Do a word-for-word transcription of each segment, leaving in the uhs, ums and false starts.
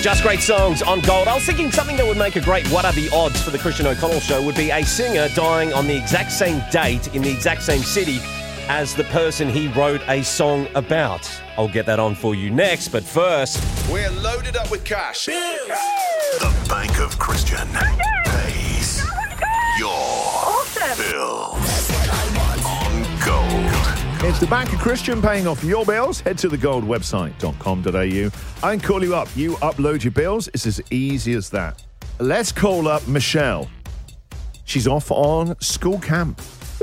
Just Great Songs on Gold. I was thinking something that would make a great What Are the Odds for the Christian O'Connell Show would be a singer dying on the exact same date in the exact same city as the person he wrote a song about. I'll get that on for you next, but first... We're loaded up with cash. The Bank of Christian pays your Awesome. bills on Gold. It's the Bank of Christian paying off your bills. Head to the gold website dot com dot a u. I can call you up. You upload your bills. It's as easy as that. Let's call up Michelle. She's off on school camp.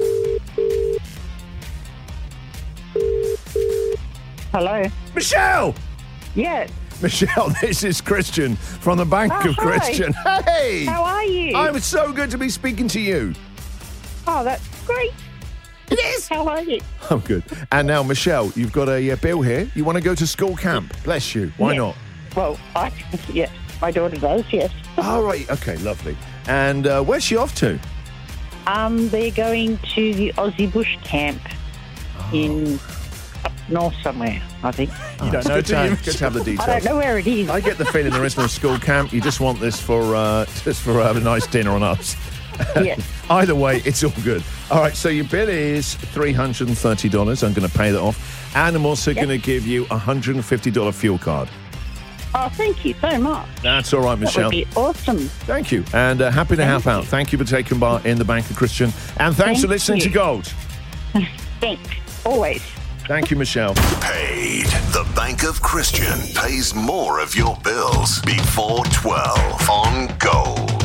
Hello. Michelle! Yes. Michelle, this is Christian from the Bank Oh, of hi. Christian. Hey! How are you? I'm so good to be speaking to you. Oh, that's great. It is. How are you? I'm good. And now, Michelle, you've got a uh, bill here. You want to go to school camp? Bless you. Why Yes. not? Well, I yes, my daughter does. Yes. All right. Okay, lovely. And uh, where's she off to? Um, they're going to the Aussie Bush camp in up north somewhere. I think. You don't know, do you? Good to have the details. I don't know where it is. I get the feeling there is no school camp. You just want this for uh, just for uh, a nice dinner on us. Yes. Either way, it's all good. All right, so your bill is three hundred thirty dollars. I'm going to pay that off. And I'm also going to give you a one hundred fifty dollars fuel card. Oh, thank you so much. That's all right, That Michelle. would be awesome. Thank you. And uh, happy to help out. Thank you for taking part in the Bank of Christian. And thanks Thank for listening you. to Gold. Thanks. Always. Thank you, Michelle. Paid. The Bank of Christian pays more of your bills before twelve on Gold.